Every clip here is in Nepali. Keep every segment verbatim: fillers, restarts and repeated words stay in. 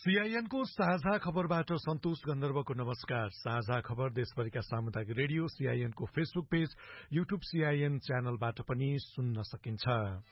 सीआईएन को साझा खबरबाट सन्तोष गन्धर्वको नमस्कार। साझा खबर देशभरिका सामुदायिक रेडियो सीआईएन को फेसबुक पेज, युट्युब सीआईएन च्यानलबाट पनि सुन्न सकिन्छ।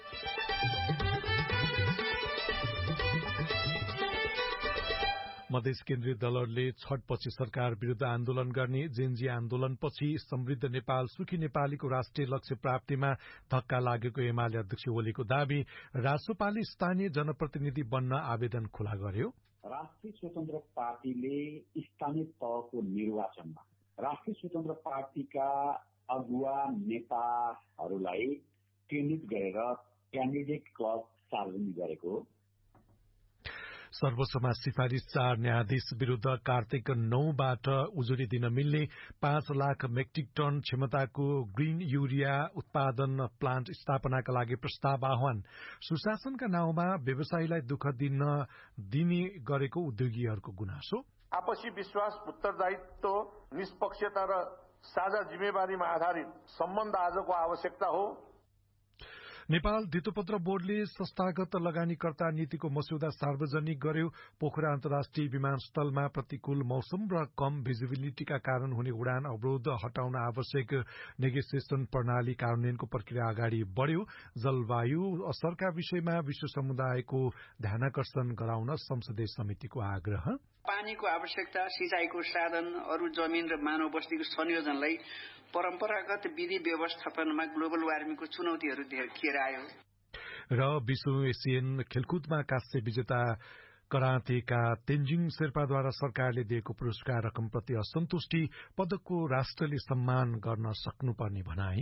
मधेस केन्द्रीय दलहरूले छठपछि सरकार विरूद्ध आन्दोलन गर्ने, जेनजी आन्दोलनपछि समृद्ध नेपाल सुखी नेपालीको राष्ट्रिय लक्ष्य प्राप्तिमा धक्का लागेको एमाले अध्यक्ष ओलीको दावी। रासोपाले स्थानीय जनप्रतिनिधि बन्न आवेदन खुला गर्यो। राष्ट्रिय स्वतन्त्र पार्टीले स्थानीय तहको निर्वाचनमा राष्ट्रिय स्वतन्त्र पार्टीका अगुवा नेताहरूलाई चिन्हित गरेर क्यान्डिडेट क्लब सार्वजनिक गरेको। सर्वोच्चमा सिफारिस चार न्यायाधीश विरूद्ध कार्तिक नौबाट उजुरी दिन मिल्ने पाँच लाख मेट्रिक टन क्षमताको ग्रीन यूरिया उत्पादन प्लान्ट स्थापनाका लागि प्रस्ताव आह्वान। सुशासनका नाउँमा व्यवसायीलाई दुःख दिन दिने गरेको उद्योगीहरूको गुनासो। आपसी विश्वास, उत्तरदायित्व, निष्पक्षता र साझा जिम्मेवारीमा आधारित सम्बन्ध आजको आवश्यकता हो। नेपाल धितोपत्र बोर्डले संस्थागत लगानीकर्ता नीतिको मस्यौदा सार्वजनिक गर्यो। पोखरा अन्तर्राष्ट्रिय विमानस्थलमा प्रतिकूल मौसम र कम भिजिबिलिटीका कारण हुने उडान अवरोध हटाउन आवश्यक नेगोसिएसन प्रणाली कार्यान्वयनको प्रक्रिया अगाडि बढ्यो। जलवायु असरका विषयमा विश्व समुदायको ध्यानाकर्षण गराउन संसदीय समितिको आग्रह। पानीको आवश्यकता, सिंचाइको साधन, अरू जमिन र मानव बस्तीको संयोजनलाई परम्परागत विधि व्यवस्थापनमा ग्लोबल वार्मिङको चुनौतीहरू देखिएर आयो। र विश्व एसियन खेलकुदमा कांस्य विजेता करातेका तेन्जिङ शेर्पाद्वारा सरकारले दिएको पुरस्कार रकमप्रति असन्तुष्टि, पदकको राष्ट्रले सम्मान गर्न सक्नुपर्ने भनाई।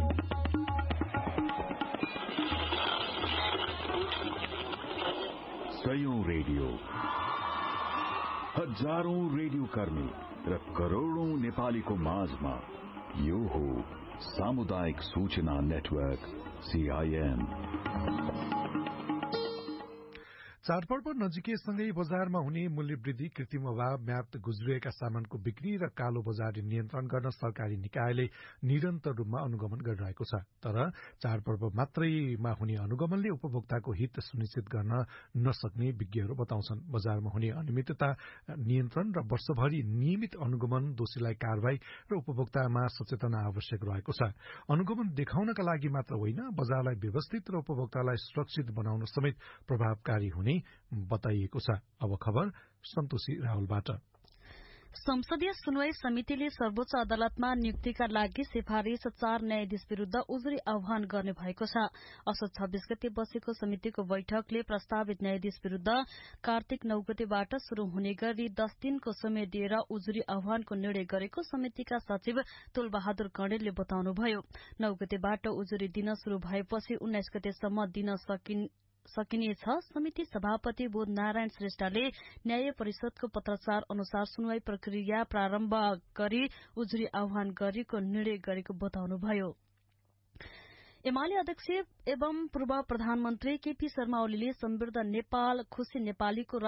सयौं रेडियो, हजारौं रेडियो कर्मी र करोड़ौं नेपालीको माझमा यो हो सामुदायिक सूचना नेटवर्क सीआईएन। चाडपर्व नजिकैसँगै बजारमा हुने मूल्य वृद्धि, कृत्रिम अभाव, म्याद गुज्रिएका सामानको बिक्री र कालो बजार नियन्त्रण गर्न सरकारी निकायले निरन्तर रूपमा अनुगमन गरिरहेको छ। तर चाडपर्व मात्रैमा हुने अनुगमनले उपभोक्ताको हित सुनिश्चित गर्न नसक्ने विज्ञहरू बताउँछन्। बजारमा हुने अनियमितता नियन्त्रण र वर्षभरि नियमित अनुगमन, दोषीलाई कारवाही र उपभोक्तामा सचेतना आवश्यक रहेको छ। अनुगमन देखाउनका लागि मात्र होइन, बजारलाई व्यवस्थित र उपभोक्तालाई सुरक्षित बनाउन समेत प्रभावकारी हुने बताइएको छ। अब खबर सन्तोषी राहुलबाट। संसदीय सुनवाई समितिले सर्वोच्च अदालतमा नियुक्तिका लागि सिफारिश चार न्यायाधीश विरूद्ध उजुरी आह्वान गर्ने भएको छ। असोज छब्बीस गते बसेको समितिको बैठकले प्रस्तावित न्यायाधीश विरूद्ध कार्तिक नौ गतेबाट शुरू हुने गरी दस दिनको समय दिएर उजुरी आह्वानको निर्णय गरेको समितिका सचिव तुल बहादुर कणेलले बताउनुभयो। नौ गतेबाट उजुरी दिन शुरू भएपछि उन्नाइस गतेसम्म दिन सकिन् सकिनेछ। समिति सभापति बोध नारायण श्रेष्ठले न्याय परिषदको पत्राचार अनुसार सुनवाई प्रक्रिया प्रारम्भ गरी उजुरी आह्वान गरेको निर्णय गरेको बताउनुभयो। एमाले अध्यक्ष एवं पूर्व प्रधानमन्त्री केपी शर्मा ओलीले समृद्ध नेपाल खुशी नेपालीको